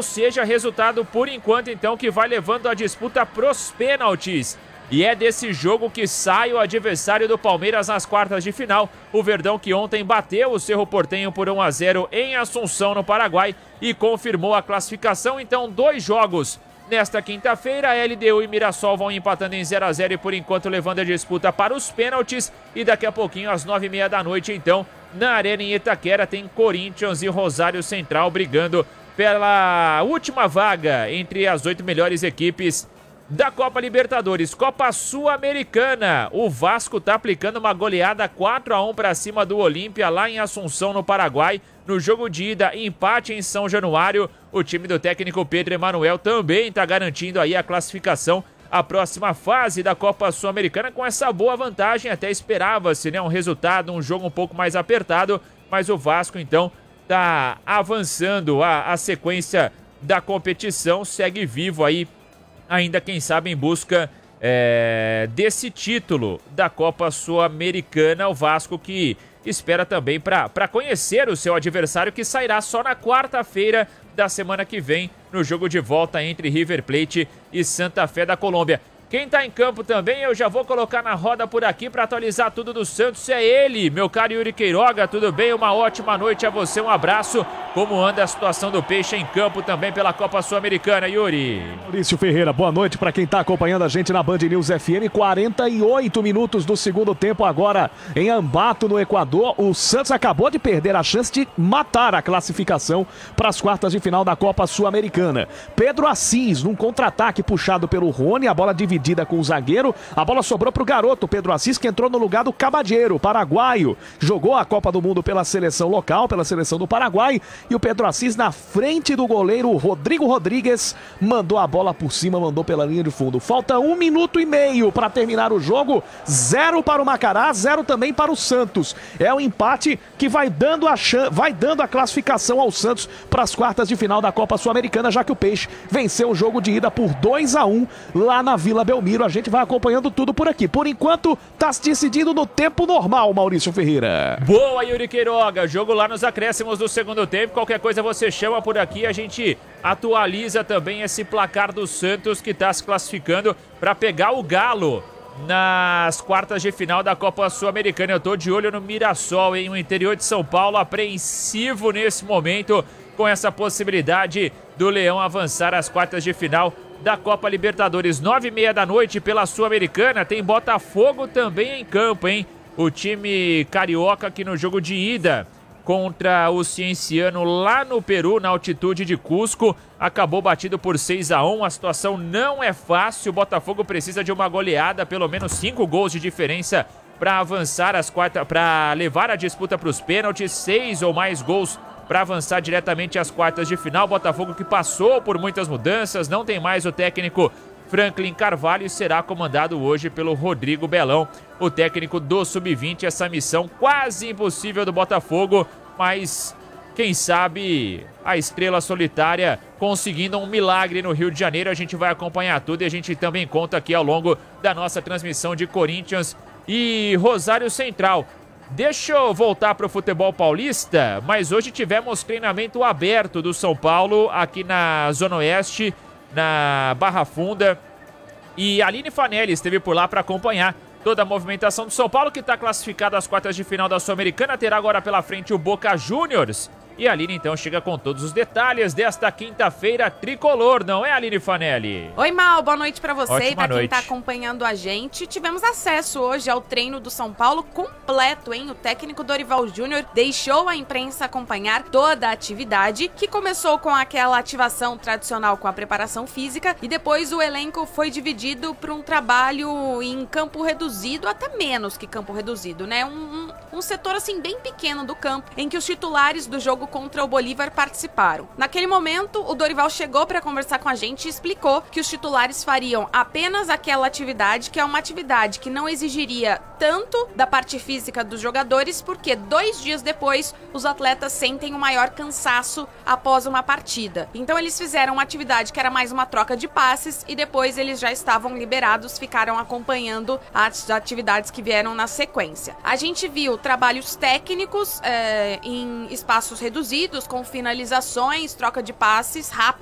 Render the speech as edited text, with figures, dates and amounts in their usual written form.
seja, resultado por enquanto então que vai levando a disputa pros pênaltis. E é desse jogo que sai o adversário do Palmeiras nas quartas de final. O Verdão, que ontem bateu o Cerro Porteño por 1-0 em Assunção, no Paraguai, e confirmou a classificação. Então, 2 jogos nesta quinta-feira. LDU e Mirassol vão empatando em 0-0 e por enquanto levando a disputa para os pênaltis. E daqui a pouquinho, às 9h30 da noite, então, na Arena em Itaquera, tem Corinthians e Rosário Central brigando pela última vaga entre as 8 melhores equipes da Copa Libertadores. Copa Sul-Americana, o Vasco tá aplicando uma goleada 4-1 para cima do Olímpia lá em Assunção, no Paraguai. No jogo de ida, empate em São Januário. O time do técnico Pedro Emanuel também tá garantindo aí a classificação à próxima fase da Copa Sul-Americana com essa boa vantagem. Até esperava-se, né, um resultado, um jogo um pouco mais apertado, mas o Vasco então tá avançando a sequência da competição, segue vivo aí, ainda quem sabe em busca desse título da Copa Sul-Americana. O Vasco que espera também para conhecer o seu adversário, que sairá só na quarta-feira da semana que vem, no jogo de volta entre River Plate e Santa Fé da Colômbia. Quem tá em campo também, eu já vou colocar na roda por aqui para atualizar tudo do Santos, é ele, meu caro Yuri Queiroga. Tudo bem? Uma ótima noite a você, um abraço. Como anda a situação do Peixe em campo também pela Copa Sul-Americana, Yuri? Maurício Ferreira, boa noite para quem tá acompanhando a gente na Band News FM. 48 minutos do segundo tempo agora em Ambato, no Equador. O Santos acabou de perder a chance de matar a classificação para as quartas de final da Copa Sul-Americana. Pedro Assis, num contra-ataque puxado pelo Rony, a bola dividida com o zagueiro, a bola sobrou pro garoto Pedro Assis, que entrou no lugar do Cabadeiro, paraguaio. Jogou a Copa do Mundo pela seleção local, pela seleção do Paraguai, e o Pedro Assis na frente do goleiro Rodrigo Rodrigues, mandou a bola por cima, mandou pela linha de fundo. Falta 1 minuto e meio para terminar o jogo, 0 para o Macará, 0 também para o Santos. É um empate que vai dando a classificação ao Santos para as quartas de final da Copa Sul-Americana, já que o Peixe venceu o jogo de ida por 2-1 lá na Vila Belmiro. A gente vai acompanhando tudo por aqui. Por enquanto, tá se decidindo no tempo normal, Maurício Ferreira. Boa, Yuri Queiroga. Jogo lá nos acréscimos do segundo tempo. Qualquer coisa você chama por aqui. A gente atualiza também esse placar do Santos, que tá se classificando para pegar o Galo nas quartas de final da Copa Sul-Americana. Eu tô de olho no Mirassol, hein? O interior de São Paulo apreensivo nesse momento com essa possibilidade do Leão avançar às quartas de final da Copa Libertadores. 9h30 da noite pela Sul-Americana, tem Botafogo também em campo, hein? O time carioca aqui no jogo de ida contra o Cienciano lá no Peru, na altitude de Cusco, acabou batido por 6-1. A situação não é fácil, o Botafogo precisa de uma goleada, pelo menos 5 gols de diferença para avançar às quartas, para levar a disputa para os pênaltis, 6 ou mais gols para avançar diretamente às quartas de final. Botafogo que passou por muitas mudanças, não tem mais o técnico Franklin Carvalho e será comandado hoje pelo Rodrigo Belão, o técnico do Sub-20. Essa missão quase impossível do Botafogo, mas quem sabe a estrela solitária conseguindo um milagre no Rio de Janeiro. A gente vai acompanhar tudo e a gente também conta aqui ao longo da nossa transmissão de Corinthians e Rosário Central. Deixa eu voltar para o futebol paulista, mas hoje tivemos treinamento aberto do São Paulo aqui na Zona Oeste, na Barra Funda, e a Aline Fanelli esteve por lá para acompanhar toda a movimentação do São Paulo, que está classificado às quartas de final da Sul-Americana. Terá agora pela frente o Boca Juniors. E a Aline então chega com todos os detalhes desta quinta-feira tricolor, não é, Aline Fanelli? Oi, Mal, boa noite pra você. Ótima e pra quem noite. tá acompanhando a gente. Tivemos acesso hoje ao treino do São Paulo completo, hein? O técnico Dorival Júnior deixou a imprensa acompanhar toda a atividade, que começou com aquela ativação tradicional com a preparação física, e depois o elenco foi dividido para um trabalho em campo reduzido, até menos que campo reduzido, né? Um setor assim bem pequeno do campo, em que os titulares do jogo contra o Bolívar participaram. Naquele momento, o Dorival chegou para conversar com a gente e explicou que os titulares fariam apenas aquela atividade, que é uma atividade que não exigiria tanto da parte física dos jogadores, porque 2 dias depois os atletas sentem um maior cansaço após uma partida. Então eles fizeram uma atividade que era mais uma troca de passes e depois eles já estavam liberados, ficaram acompanhando as atividades que vieram na sequência. A gente viu trabalhos técnicos em espaços reduzidos, com finalizações, troca de passes rápidos